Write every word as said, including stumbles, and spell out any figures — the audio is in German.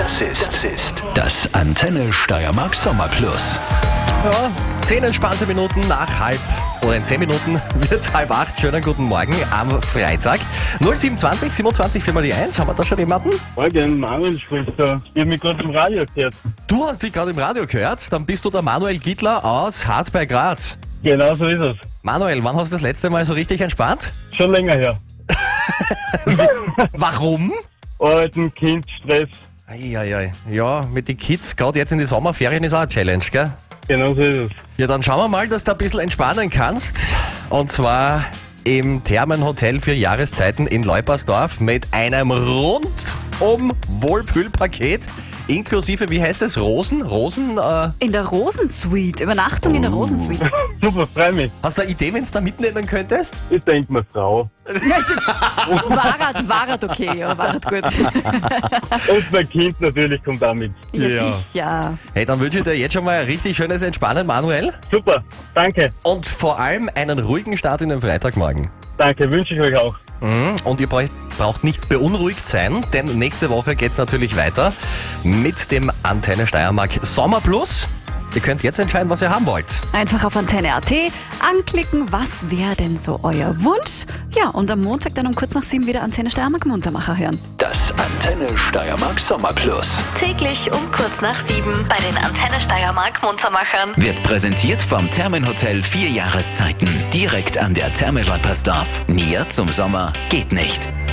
Das ist, das ist das Antenne Steiermark Sommer Plus. Ja, zehn entspannte Minuten nach halb, oder in zehn Minuten wird's halb acht. Schönen guten Morgen am Freitag. null sieben zwanzig siebenundzwanzig vier mal die eins. Haben wir da schon jemanden? Morgen, Manuel spricht da. Ich habe mich gerade im Radio gehört. Du hast dich gerade im Radio gehört. Dann bist du der Manuel Gittler aus Hart bei Graz. Genau so ist es. Manuel, wann hast du das letzte Mal so richtig entspannt? Schon länger her. Warum? Arbeiten, Kind, Stress. Eieiei. Ja, mit den Kids, gerade jetzt in die Sommerferien, ist auch eine Challenge, gell? Genau so ist es. Ja, dann schauen wir mal, dass du ein bisschen entspannen kannst. Und zwar im Thermenhotel für Jahreszeiten in Leupersdorf mit einem rundum Wohlfühlpaket. Inklusive, wie heißt es, Rosen? Rosen? Äh, In der Rosensuite. Übernachtung in der Rosensuite. Super, freu mich. hast du eine Idee, wenn du da mitnehmen könntest? Ich denke mir Frau. Wahrheit, Wahrheit okay, ja, Wahrheit gut. Und mein Kind natürlich kommt auch mit. Ja, Ja. sicher. Hey, dann wünsche ich dir jetzt schon mal ein richtig schönes Entspannen, Manuel. Super, danke. Und vor allem einen ruhigen Start in den Freitagmorgen. Danke, wünsche ich euch auch. Mhm. Und ihr braucht, braucht nicht beunruhigt sein, denn nächste Woche geht's natürlich weiter mit dem Antenne Steiermark Sommer Plus. Ihr könnt jetzt entscheiden, was ihr haben wollt. Einfach auf Antenne Punkt A T anklicken, was wäre denn so euer Wunsch? Ja, und am Montag dann um kurz nach sieben wieder Antenne Steiermark Muntermacher hören. Das Antenne Steiermark Sommer Plus Täglich um kurz nach sieben bei den Antenne Steiermark Muntermachern. wird präsentiert vom Thermenhotel vier Jahreszeiten. Direkt an der Therme Leupersdorf. Näher zum Sommer geht nicht.